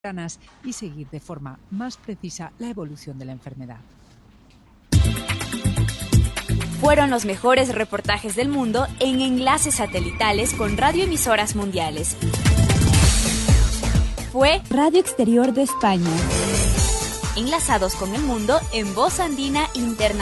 y seguir de forma más precisa la evolución de la enfermedad. Fueron los mejores reportajes del mundo en enlaces satelitales con radioemisoras mundiales. Fue Radio Exterior de España. Enlazados con el mundo en Voz Andina Internacional.